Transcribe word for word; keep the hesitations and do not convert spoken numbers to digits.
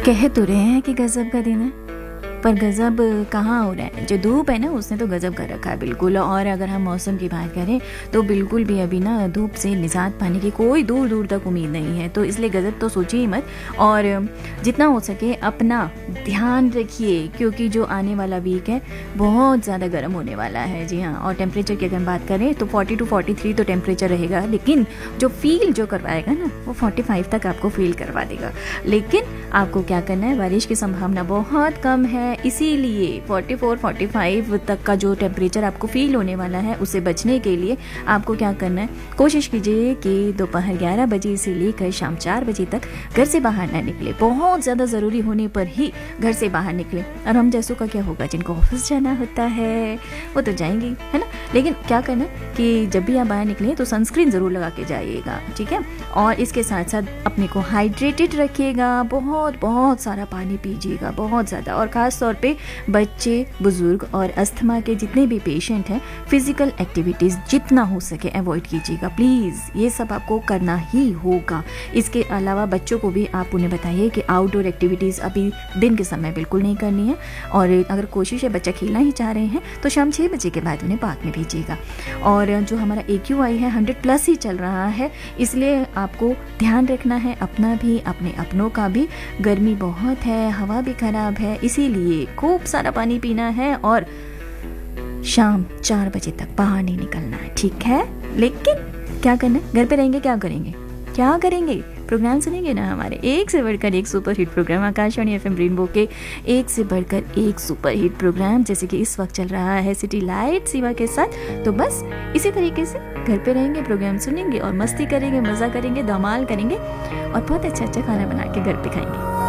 कह तो रहे हैं कि गजब का दिन है, पर गजब कहाँ हो रहा है। जो धूप है ना उसने तो गजब कर रखा है बिल्कुल। और अगर हम मौसम की बात करें तो बिल्कुल भी अभी ना धूप से निजात पाने की कोई दूर दूर तक उम्मीद नहीं है, तो इसलिए गजब तो सोचिए ही मत। और जितना हो सके अपना ध्यान रखिए, क्योंकि जो आने वाला वीक है बहुत ज़्यादा गर्म होने वाला है। जी हाँ, और टेम्परेचर की अगर हम बात करें तो फोर्टी टू फोर्टी थ्री तो टेम्परेचर रहेगा, लेकिन जो फील जो करवाएगा ना वो फोर्टी फाइव तक आपको फील करवा देगा। लेकिन आपको क्या करना है, बारिश की संभावना बहुत कम है, इसीलिए फोर्टी फोर फोर्टी फाइव तक का जो टेम्परेचर आपको फील होने वाला है उससे बचने के लिए आपको क्या करना है, कोशिश कीजिए कि दोपहर ग्यारह बजे से लेकर शाम चार बजे तक घर से बाहर ना निकले। बहुत ज़्यादा ज़रूरी होने पर ही घर से बाहर निकले। और हम जैसों का क्या होगा, जिनको ऑफिस जाना होता है वो तो जाएंगे, है ना। लेकिन क्या करना कि जब भी आप बाहर निकलें तो सनस्क्रीन ज़रूर लगा के जाइएगा, ठीक है। और इसके साथ साथ अपने को हाइड्रेटेड रखिएगा, बहुत बहुत सारा पानी पीजिएगा, बहुत ज़्यादा। और ख़ास तौर पे बच्चे, बुजुर्ग और अस्थमा के जितने भी पेशेंट हैं, फिजिकल एक्टिविटीज़ जितना हो सके अवॉइड कीजिएगा प्लीज़। ये सब आपको करना ही होगा। इसके अलावा बच्चों को भी आप उन्हें बताइए कि आउटडोर एक्टिविटीज़ अभी दिन के समय बिल्कुल नहीं करनी है। और अगर कोशिश है बच्चा खेलना ही चाह रहे हैं तो शाम छः बजे के बाद उन्हें पार्क में भेजिएगा। और जो हमारा ए क्यू आई है हंड्रेड प्लस ही चल रहा है, इसलिए आपको ध्यान रखना है अपना भी, अपने अपनों का भी। गर्मी बहुत है, हवा भी ख़राब है, इसीलिए खूब सारा पानी पीना है और शाम चार बजे तक बाहर नहीं निकलना है, ठीक है। लेकिन क्या करना है, घर पे रहेंगे, क्या करेंगे क्या करेंगे प्रोग्राम सुनेंगे ना हमारे एक से बढ़कर एक super hit programme, Akashvani F M rainbow के एक से बढ़कर एक सुपर हिट प्रोग्राम, जैसे कि इस वक्त चल रहा है सिटी लाइट सीमा के साथ। तो बस इसी तरीके से घर पे रहेंगे, प्रोग्राम सुनेंगे और मस्ती करेंगे, मज़ा करेंगे, धमाल करेंगे और बहुत अच्छा अच्छा खाना बना के घर पे खाएंगे।